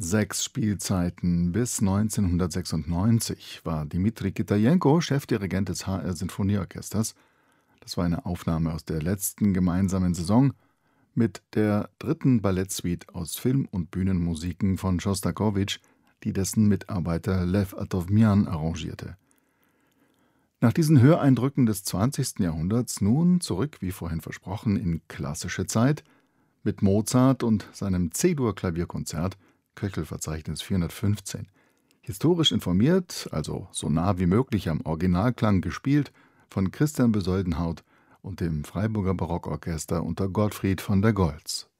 6 Spielzeiten. Bis 1996 war Dmitri Kitajenko Chefdirigent des HR-Sinfonieorchesters. Das war eine Aufnahme aus der letzten gemeinsamen Saison mit der dritten Ballettsuite aus Film- und Bühnenmusiken von Schostakowitsch, die dessen Mitarbeiter Lew Atowmian arrangierte. Nach diesen Höreindrücken des 20. Jahrhunderts nun zurück, wie vorhin versprochen, in klassische Zeit mit Mozart und seinem C-Dur-Klavierkonzert, Köchelverzeichnis 415. Historisch informiert, also so nah wie möglich am Originalklang gespielt, von Christian Besoldenhaut und dem Freiburger Barockorchester unter Gottfried von der Goltz.